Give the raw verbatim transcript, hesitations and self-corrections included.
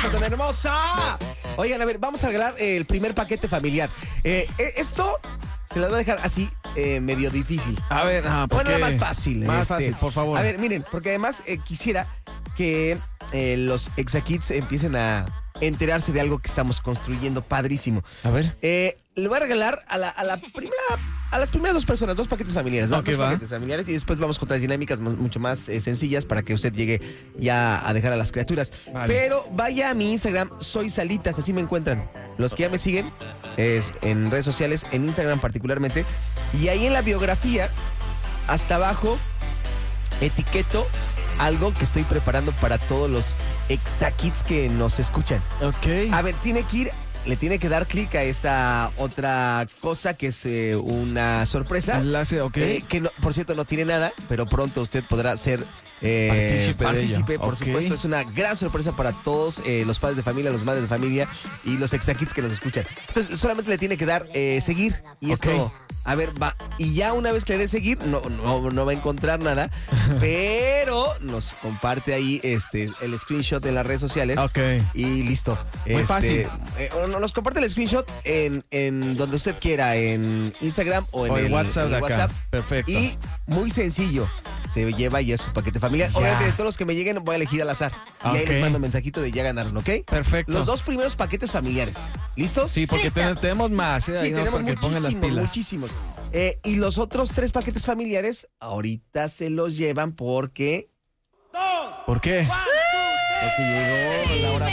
tan hermosa. Oigan, a ver, vamos a regalar eh, el primer paquete familiar. Eh, eh, esto se las voy a dejar así eh, medio difícil. A ver, ah, ¿por Bueno, qué? nada más fácil. Más este. fácil, por favor. A ver, miren, porque además eh, quisiera que eh, los Exakids empiecen a enterarse de algo que estamos construyendo padrísimo. A ver. Eh, le voy a regalar a la, a la primera, a las primeras dos personas, dos paquetes familiares, ¿va? Ok, dos va. paquetes familiares y después vamos con otras dinámicas más- mucho más eh, sencillas para que usted llegue ya a dejar a las criaturas. Vale. Pero vaya a mi Instagram, soy Salitas, así me encuentran. Los que ya me siguen es en redes sociales, en Instagram particularmente, y ahí en la biografía, hasta abajo, etiqueto algo que estoy preparando para todos los Exakids que nos escuchan. Ok. A ver, tiene que ir, le tiene que dar clic a esa otra cosa que es eh, una sorpresa. Enlace, ok. Eh, que no- por cierto no tiene nada, pero pronto usted podrá ser eh, Partícipe de partícipe, ello. por Ok. supuesto. Es una gran sorpresa para todos eh, los padres de familia, los madres de familia y los Exakids que nos escuchan. Entonces solamente le tiene que dar eh, seguir y es Ok. todo. A ver, va. Y ya una vez que le dé seguir, no, no, no va a encontrar nada, pero nos comparte ahí este el screenshot en las redes sociales. Ok. Y listo. Muy fácil. eh, o no- nos comparte el screenshot en, en donde usted quiera, en Instagram o en O el el WhatsApp en de el acá. WhatsApp. Perfecto. Y muy sencillo. Se lleva ya su paquete familiar. Ya. Obviamente, de todos los que me lleguen, voy a elegir al azar. Y ahí Ok. les mando un mensajito de ya ganaron, ¿ok? Perfecto. Los dos primeros paquetes familiares. ¿Listos? Sí, porque ten- tenemos más. ¿eh? Sí, Ahí no, tenemos porque pongan las muchísimos, pilas. muchísimos. Eh, y los otros tres paquetes familiares, ahorita se los llevan porque... ¿Por qué? Porque llegó la hora